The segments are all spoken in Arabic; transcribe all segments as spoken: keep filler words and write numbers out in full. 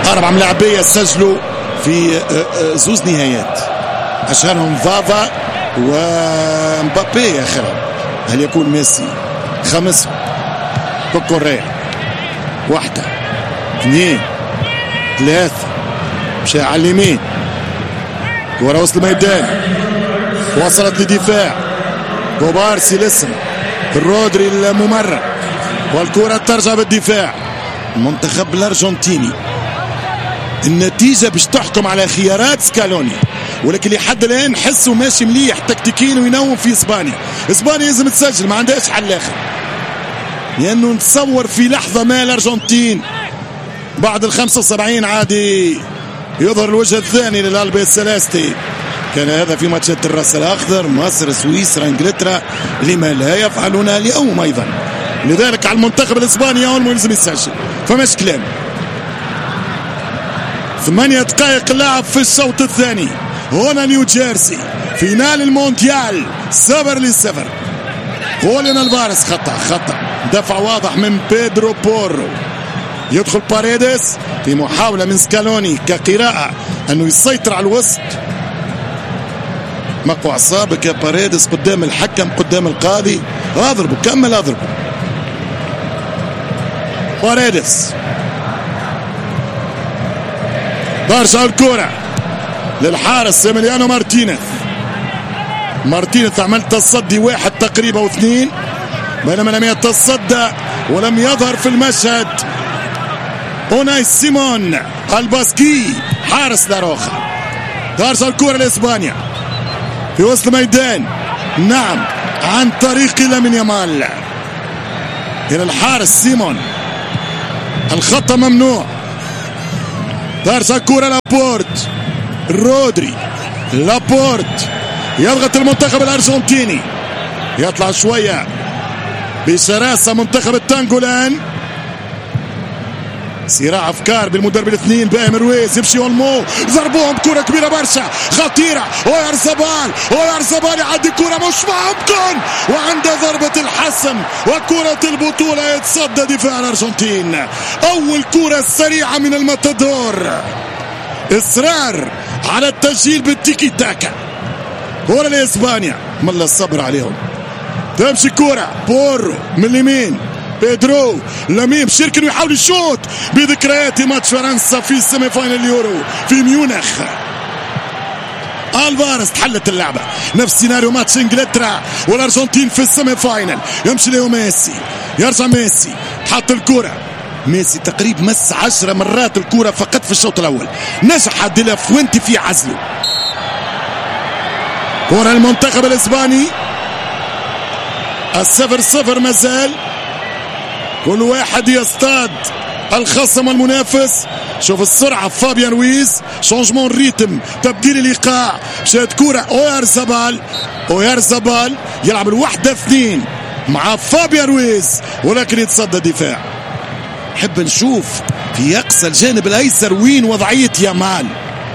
أربع ملاعبية سجلوا في زوز نهايات، أشهرهم فافا ومبابي آخرهم. هل يكون ميسي خمسهم؟ كوكوريا واحدة اثنين ثلاثة، مشى على اليمين، كرة وسط الميدان، وصلت لدفاع كوبارسي الاسم الرودري الممرر، والكرة ترجع بالدفاع. المنتخب الأرجنتيني النتيجة باش تحكم على خيارات سكالوني، ولكن لحد الآن حسه ماشي مليح تكتيكيا وينوم في إسبانيا. إسبانيا لازم تسجل، ما عندهاش حل آخر، لأنه نتصور في لحظة ما الأرجنتين بعد ال خمسة وسبعين عادي يظهر الوجه الثاني للألبي السلاسطي. كان هذا في ماتشات الراس الأخضر، مصر، سويسرا، انجلترا، لما لا يفعلون اليوم أيضا. لذلك على المنتخب الإسباني أول ما لازم يسجل، فماش كلام. ثمانية دقائق اللعب في الشوط الثاني، هنا نيو جيرسي فينال المونديال، صفر لصفر. خوليان الفارس خطأ خطأ دفع واضح من بيدرو بورو. يدخل باريدس في محاولة من سكالوني كقراءة أنه يسيطر على الوسط. مقوى أعصابك يا باريدس قدام الحكم قدام القاضي، اضربه كمل اضربه. باريدس ترجع الكرة للحارس إيميليانو مارتينيز. مارتينيز عمل تصدي واحد تقريبا واثنين، بينما لم يتصدى ولم يظهر في المشهد أوناي سيمون الباسكي حارس لاروخا. ترجع الكرة لإسبانيا في وسط الميدان، نعم عن طريق لامين يامال إلى الحارس سيمون، الخطأ ممنوع. ترجع الكرة لابورت، رودري، لابورت يضغط المنتخب الأرجنتيني، يطلع شوية بشراسة منتخب التانغولان. صراع افكار بالمدرب الاثنين باهم رويز، يمشي اولمو، ضربوهم كرة كبيرة برشا خطيرة، اويارزابال اويارزابال يعدي كرة مش ممكن، وعنده ضربة الحسم وكرة البطولة. يتصدى دفاع الارجنتين، اول كرة سريعة من الماتادور، اصرار على التسجيل بالتيكي تاكا. كرة لاسبانيا، ملا الصبر عليهم. تمشي كرة بورو من اليمين، بيدرو لميم شركن ويحاول يشوط بذكريات ماتش فرنسا في السيمي فاينل اليورو في ميونخ. الفارس تحلت اللعبة، نفس سيناريو ماتش انجلترا والارجنتين في السيمي فاينل. يمشي ليو ميسي، يرجع ميسي، حط الكرة. ميسي تقريبا مس عشرة مرات الكرة فقط في الشوط الاول، نجح دي لا فوينتي في عزله. كرة المنتخب الاسباني، الصفر صفر مازال، كل واحد يصطاد الخصم المنافس. شوف السرعة فابيان رويز، شونجمون ريتم، تبديل الايقاع، مشات كرة اويارزابال، اويارزابال يلعب الوحدة اثنين مع فابيان رويز، ولكن يتصدى دفاع. حب نشوف في اقصى الجانب الايسر وين وضعية يامال،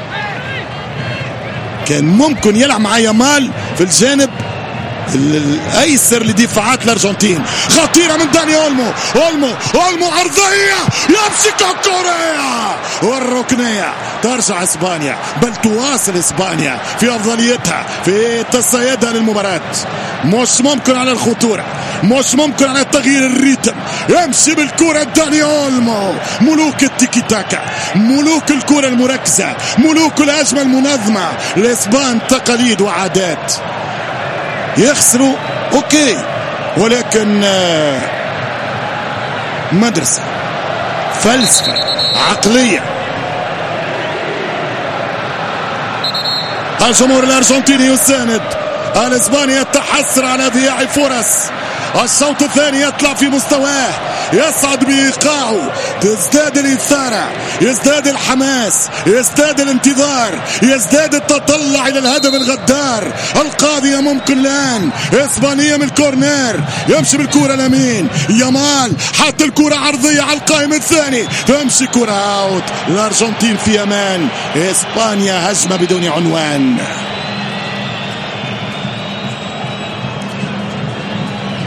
كان ممكن يلعب مع يامال في الجانب الايسر لدفاعات الارجنتين. خطيره من داني اولمو، اولمو اولمو عرضيه، يمشي كوكوريا والركنيه. ترجع اسبانيا، بل تواصل اسبانيا في افضليتها في تصيدها للمباراه. مش ممكن على الخطوره، مش ممكن على تغيير الريتم. يمشي بالكره داني اولمو، ملوك التيكي تاكا، ملوك الكره المركزه، ملوك الهجمه المنظمه. الاسبان تقاليد وعادات، يخسروا اوكي، ولكن مدرسة، فلسفة، عقلية. الجمهور الارجنتيني يساند، الاسباني يتحسر على ضياع فرص. الشوط الثاني يطلع في مستواه، يصعد بإيقاعه، تزداد الإثارة، يزداد الحماس، يزداد الانتظار، يزداد التطلع إلى الهدف الغدار. القاضية ممكن الآن إسبانية من الكورنير، يمشي بالكرة لمين، يامال حط الكرة عرضية على القائم الثاني، تمشي كرة أوت. الأرجنتين في أمان، إسبانيا هجمة بدون عنوان.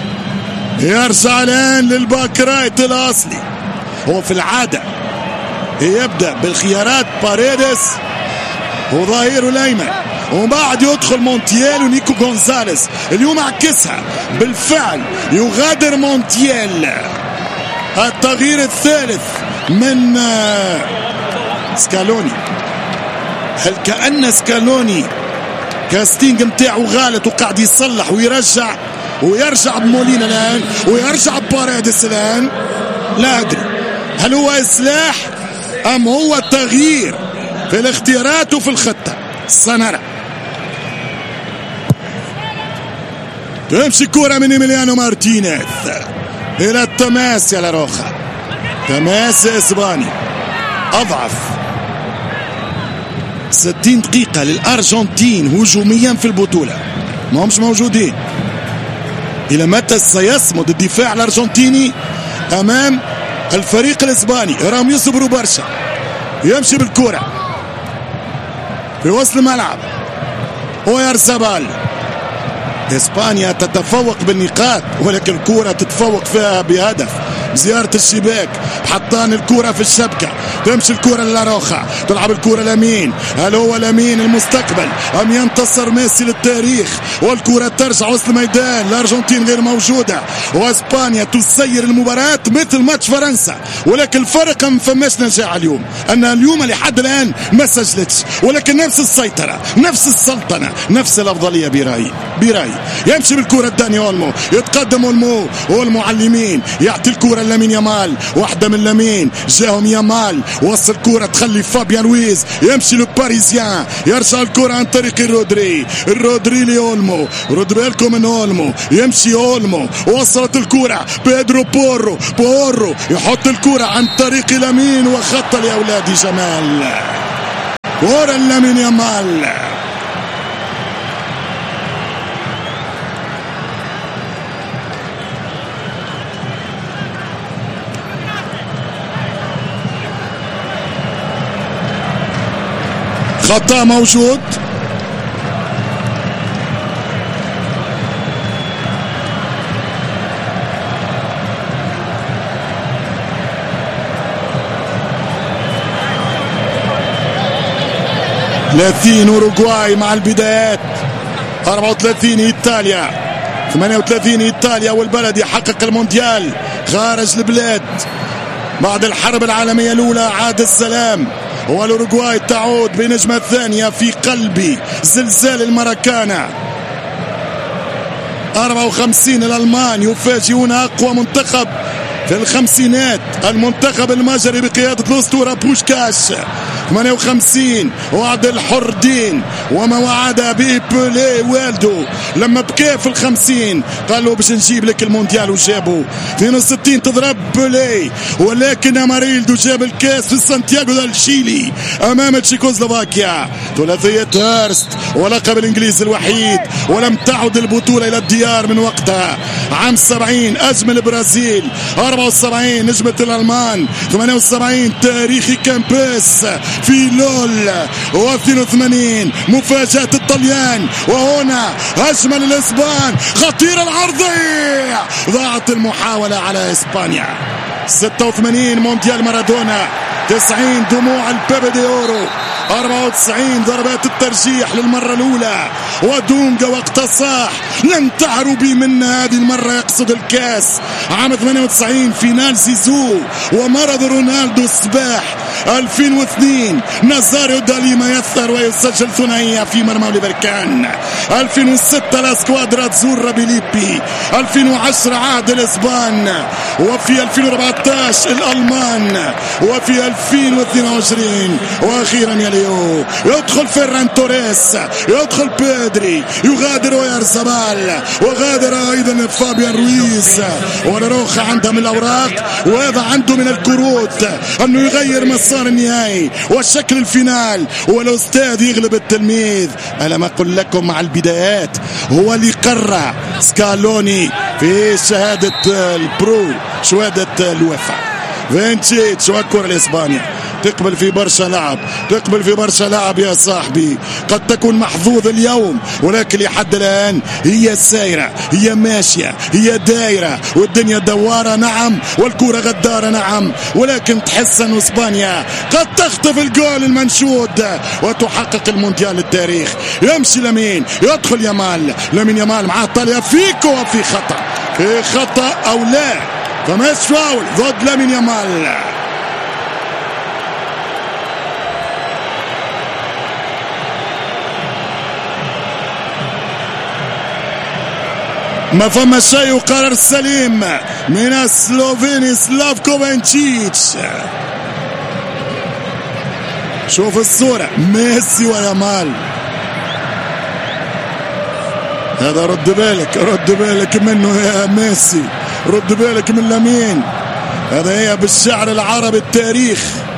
يرجع الآن للباك رايت الأصلي. هو في العادة يبدأ بالخيارات باريدس وظهيره الأيمن، ومن بعد يدخل مونتيال ونيكو غونزاليز. اليوم عكسها بالفعل، يغادر مونتيال. التغيير الثالث من سكالوني. هل كأن سكالوني كاستينج متاعه غالط وقاعد يصلح ويرجع ويرجع بمولينا الآن ويرجع بباريدس الآن؟ لا أدري هل هو إصلاح أم هو تغيير في الاختيارات وفي الخطة. سنرى. تمشي كرة من إيميليانو مارتينيز إلى التماس يا لاروخا. تماس إسباني أضعف. ستين دقيقة للأرجنتين هجوميا في البطولة، ما همش موجودين. إلى متى سيصمد الدفاع الأرجنتيني أمام الفريق الإسباني؟ راهم يصبروا برشا. يمشي بالكرة في وسط الملعب اويارزابال. إسبانيا تتفوق بالنقاط، ولكن الكرة تتفوق فيها بهدف. زيارة الشباك، حطان الكرة في الشبكة. تمشي الكرة للاروخا، تلعب الكرة لمين؟ هل هو لمين المستقبل أم ينتصر ميسي للتاريخ؟ والكرة ترجع وسط الميدان. الأرجنتين غير موجودة وإسبانيا تسير المباراة مثل ماتش فرنسا، ولكن الفرق ما فماش نجاح اليوم. أن اليوم لحد الآن ما سجلتش، ولكن نفس السيطرة، نفس السلطنة، نفس الأفضلية. برايي برايي يمشي بالكرة داني أولمو، يتقدم أولمو والمعلمين يعطي الكرة لامين يامال. واحدة من لامين جاهم يامال، وصل الكرة تخلي فابيان رويز. يمشي لو باريزيان، يرجع الكرة عن طريق الرودري. الرودري لأولمو، رد بالكم من أولمو. يمشي أولمو، وصلت الكرة بيدرو بورو. بورو يحط الكرة عن طريق لامين، وخط لأولادي جمال. كرة لامين يامال. خطأ موجود. ثلاثين أوروغواي مع البدايات. أربعة وثلاثين إيطاليا. ثمانية وثلاثين إيطاليا والبلد يحقق المونديال خارج البلاد بعد الحرب العالمية الأولى. عاد السلام، والأوروغواي تعود بنجمة ثانية في قلب زلزال الماراكانا. أربعة وخمسين الألمان يفاجئون أقوى منتخب في الخمسينات، المنتخب المجري بقيادة الأسطورة بوشكاش. ثمانية وخمسين وعد الحر دين، وما وعد به بولي والدو لما بكى في الخمسين قالوا باش نجيب لك المونديال وجابوا. اثنين وستين تضرب بولي، ولكن اماريلدو جاب الكاس في سانتياغو دال شيلي امام تشيكوسلوفاكيا. ثلاثية هيرست ولقب الانجليزي الوحيد، ولم تعد البطولة الى الديار من وقتها. عام سبعين اجمل البرازيل، أربعة وسبعين نجمة الالمان، ثمانية وسبعين تاريخي كامبيس في لول، واثنين وثمانين مفاجأة الطليان. وهنا هجمة للإسبان خطيرة العرضية، ضاعت المحاولة على إسبانيا. ستة وثمانين مونديال مارادونا، تسعين دموع البيبي دي أورو، أربعة وتسعين ضربات الترجيح للمرة الأولى، ودونجا وقت صاح لم تعربي منا هذه المرة يقصد الكاس. عام ثمانية وتسعين فينال زيزو ومرض رونالدو الصباح. ألفين واثنين نازاريو داليما يثر ويسجل ثنائية في مرمى ليفركان. ألفين وستة الاسكوادرا تزور بيليبي. ألفين وعشرة عاد الاسبان، وفي ألفين وأربعة عشر الالمان، وفي ألفين واثنين وعشرين واخيرا يا ليو يدخل فيران توريس، يدخل بيدري، يغادر اويارزابال، وغادر ايضا فابيان رويز. ولاروخا عنده من الاوراق وهذا عنده من الكروت انه يغير مسار النهائي والشكل الفينال، والاستاذ يغلب التلميذ. ألم أقل لكم مع البدايات هو اللي قرر سكالوني في شهادة البرو، شهادة الوفا. فينتشيتش والكرة لإسبانيا، تقبل في برشا لعب، تقبل في برشا لعب يا صاحبي. قد تكون محظوظ اليوم ولكن لحد الآن هي سايرة، هي ماشية، هي دايرة، والدنيا دوارة نعم، والكرة غدارة نعم، ولكن تحس أن إسبانيا قد تخطف الجول المنشود وتحقق المونديال التاريخ. يمشي لمين، يدخل يامال، لمين يامال مع طاليا فيكو، في خطأ، في خطأ أو لا، فماش فاول ضد لمين يامال. ما فما شيء، وقرار سليم من السلوفيني سلافكو فانتشيتش. شوف الصورة، ميسي ويامال. هذا رد بالك، رد بالك منه يا ميسي، رد بالك من لامين. هذا هي بالشعر العربي التاريخ.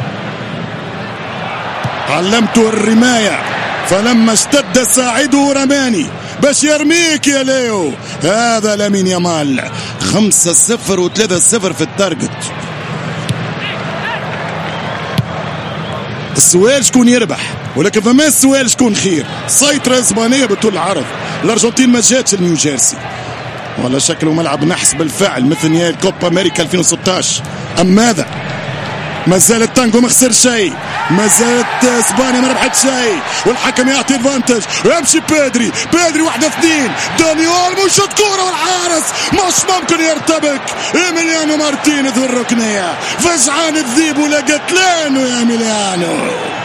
علمته الرماية فلما اشتد ساعده رماني باش يرميك يا ليو. هذا لامين يامال. خمسة صفر وثلاثة صفر في التارجت. السؤال شكون يربح، ولكن فما السؤال شكون خير. سيطرة اسبانية بطول العرض. الارجنتين ما جاتش لنيو جيرسي، ولا شكله ملعب نحس بالفعل مثل نهائي الكوبا امريكا ألفين وستة عشر. ام ماذا؟ ما زال التانجو ما خسر شيء، ما زالت اسبانيا ما ربحت شيء، والحكم يعطي الفانتج ويمشي بيدري. بيدري واحدة اثنين، دانيال مشت كورة والحارس مش ممكن يرتبك. ايميليانو مارتينيز والركنية، فجعان الذيب ولا قتلانه يا ايميليانو.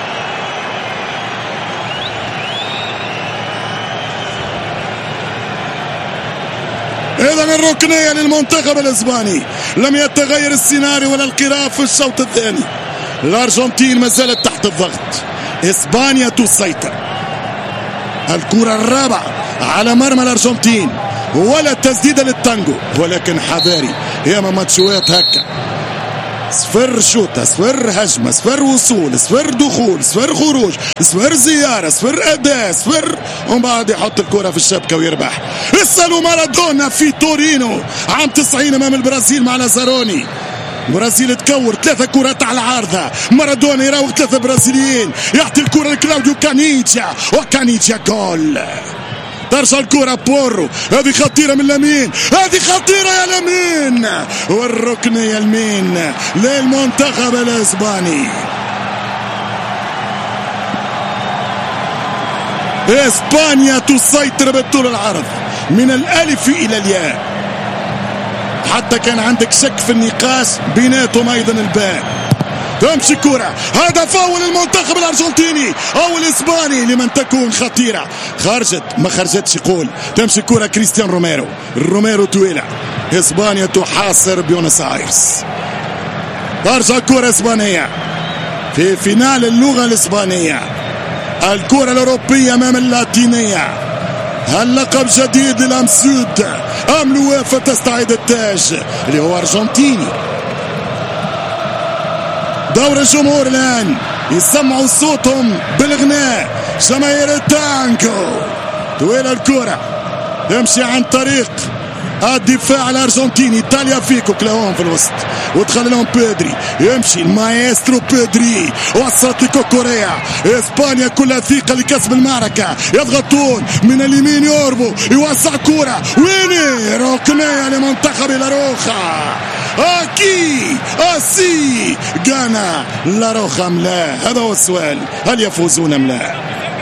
إذن الركنية للمنتخب الإسباني. لم يتغير السيناريو ولا القراءة في الشوط الثاني. الأرجنتين ما زالت تحت الضغط، إسبانيا تسيطر. الكرة الرابعة على مرمى الأرجنتين، ولا تسديدة للتانجو، ولكن حذاري هي ما ماتشوات هكا. صفر شوطة، صفر هجمة، صفر وصول، صفر دخول، صفر خروج، صفر زيارة، صفر أداء، صفر، ومن بعد يحط الكرة في الشبكة ويربح. اسألوا مارادونا في تورينو عام تسعين أمام البرازيل مع لازاروني. البرازيل تكور ثلاثة كرات على العارضة، مارادونا يراوغ ثلاثة برازيليين، يعطي الكرة لكلاوديو كانيتشا، وكانيتشا جول. ترجع الكرة بورو، هذه خطيرة من لامين، هذه خطيرة يا لامين، والركنية لمين؟ للمنتخب الإسباني. إسبانيا تسيطر بالطول العرض من الألف إلى الياء، حتى كان عندك شك في النقاش بيناتهم أيضا الباء. تمشي كرة، هذا فاول المنتخب الأرجنتيني أو الإسباني لمن تكون خطيرة. خرجت ما خرجتش يقول. تمشي كرة كريستيان روميرو، روميرو طويلة. إسبانيا تحاصر بيونس آيرس. ترجع كرة إسبانية في فينال اللغة الإسبانية. الكرة الأوروبية أمام اللاتينية. هل لقب جديد للأم سود أم الويفا تستعيد التاج اللي هو أرجنتيني؟ دور الجمهور الآن يسمعوا صوتهم بالغناء، جماهير التانكو. طويلة الكرة يمشي عن طريق الدفاع الارجنتيني. تاليا فيكو كلاهم في الوسط ودخل لهم بيدري، يمشي المايسترو بيدري، وصلت لكوكوريا. اسبانيا كلها ثقة لكسب المعركة، يضغطون من اليمين، يوربو يوسع كرة، ويني ركنية لمنتخب لاروخا. اكي اسي غانا لاروخا ام لا؟ هذا هو السؤال، هل يفوزون ام لا؟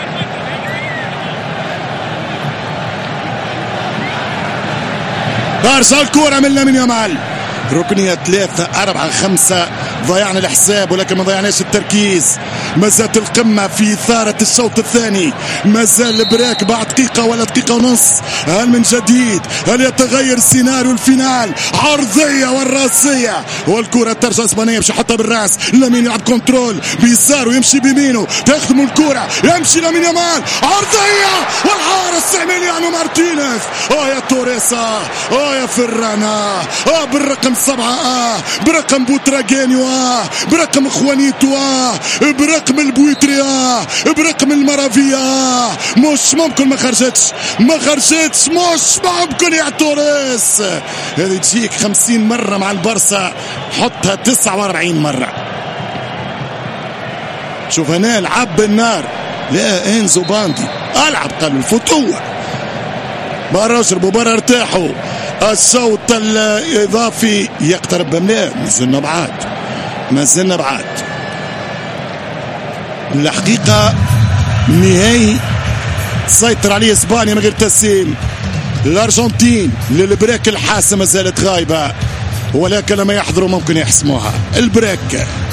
ترجع الكرة من لامين يامال، ركنية ثلاثة أربعة خمسة. ضيعنا الحساب ولكن ما ضيعناش التركيز. ما زالت القمة في إثارة الشوط الثاني، ما زال البريك بعد دقيقة ولا دقيقة ونص. هل من جديد هل يتغير سيناريو الفينال؟ عرضية والراسية، والكرة ترجع إسبانيا، يمشي حتى بالراس. لامين يلعب كنترول بيساره، يمشي بيمينه، تخدم الكرة، يمشي لامين يامال، عرضية والحارس إيميليانو مارتينيز. اه يا توريسا، اه يا فرانا، اه بالرقم سبعة، اه برقم بوتراجينيو، اه برقم خوانيتو، اه برقم البويتري، اه برقم المرافيا. آه مش ممكن ما خرجتش، ما خرجتش، مش ممكن يا توريس. هذه تجيك خمسين مرة مع البرسا، حطها تسعة وأربعين مرة. شوف هنا العب بالنار. لا انزو باندي العب قال الفتوة برا اشربوا برا ارتاحوا. الصوت الاضافي يقترب بملاء. ما زلنا بعاد ما زلنا بعاد الحقيقة. نهائي سيطر عليه اسبانيا من غير تسهيل. الارجنتين للبريك الحاسم ما زالت غايبة، ولكن لما يحضروا ممكن يحسموها. البريك